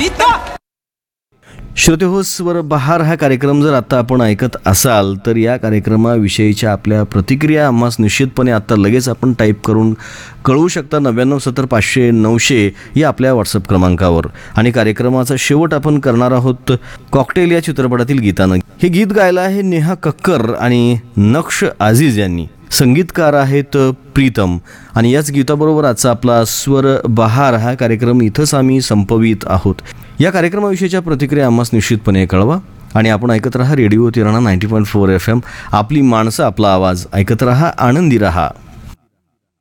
गीता. श्रोते हो, स्वर बहार हा कार्यक्रम जर आता आपण ऐकत असाल तर या कार्यक्रमाविषयीच्या आपल्या प्रतिक्रिया आम्हास निश्चितपणे आत्ता लगेच आपण टाईप करून कळवू शकता 9970 या आपल्या व्हॉट्सअप क्रमांकावर. आणि कार्यक्रमाचा शेवट आपण करणार आहोत कॉकटेल या चित्रपटातील गीतानं. हे गीत गायलं आहे नेहा कक्कर आणि नक्श आझीज यांनी. संगीतकार आहेत प्रीतम. आणि याच गीताबरोबर आजचा आपला स्वर बहार हा कार्यक्रम इथंच आम्ही संपवित आहोत. या कार्यक्रमाविषयीच्या प्रतिक्रिया आम्हास निश्चितपणे कळवा. आणि आपण ऐकत रहा रेडिओ तिराणा 90.4 FM. आपली माणसं, आपला आवाज. ऐकत रहा, आनंदी रहा.